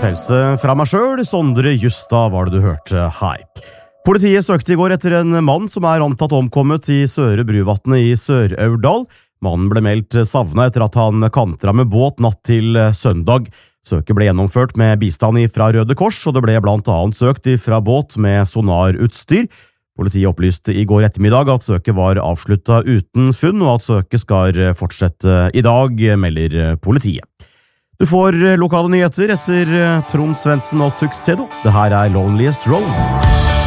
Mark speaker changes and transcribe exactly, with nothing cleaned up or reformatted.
Speaker 1: pause fra meg selv. Sondre Justad var det du hørte her. Politiet søkte i går etter en mann som er antatt omkommet i Søre Bruvatnet i Sør-Aurdal. Mannen ble meldt savnet etter at han kantra med båt natt til søndag. Søket ble gjennomført med bistand fra Røde Kors, og det ble blant annet søkt fra båt med sonarutstyr. Politiet opplyste i går ettermiddag at søket var avsluttet uten funn, og at søket skal fortsette i dag, melder politiet. Du får lokale nyheter etter Trond Svendsen og Tuxedo. Det her er Loneliest Road.